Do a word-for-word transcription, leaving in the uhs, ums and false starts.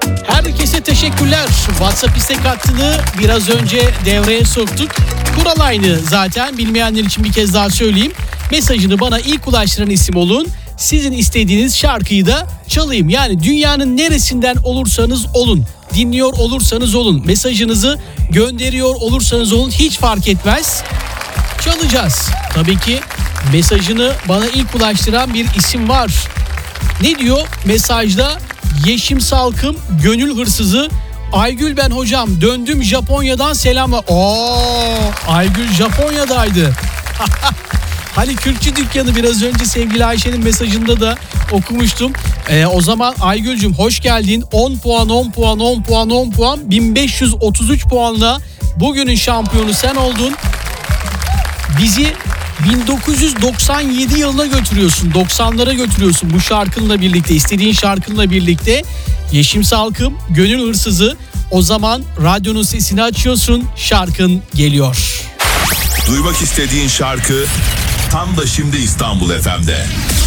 Herkese teşekkürler. WhatsApp istek hattını biraz önce devreye soktuk. Kural aynı zaten. Bilmeyenler için bir kez daha söyleyeyim. Mesajını bana ilk ulaştıran isim olun. Sizin istediğiniz şarkıyı da çalayım. Yani dünyanın neresinden olursanız olun. Dinliyor olursanız olun. Mesajınızı gönderiyor olursanız olun. Hiç fark etmez. Çalacağız. Tabii ki mesajını bana ilk ulaştıran bir isim var. Ne diyor mesajda? Yeşim Salkım, gönül hırsızı. Aygül ben hocam, döndüm Japonya'dan selamlar. Oo, Aygül Japonya'daydı. Hani Kürkçü Dükkanı biraz önce sevgili Ayşe'nin mesajında da okumuştum. Ee, o zaman Aygül'cüm hoş geldin. on puan, on puan, on puan, on puan. bin beş yüz otuz üç puanla bugünün şampiyonu sen oldun. Bizi bin dokuz yüz doksan yedi yılına götürüyorsun. doksanlara götürüyorsun bu şarkınla birlikte. İstediğin şarkınla birlikte. Yeşim Salkım, gönül hırsızı. O zaman radyonun sesini açıyorsun. Şarkın geliyor. Duymak istediğin şarkı tam da şimdi İstanbul F M'de.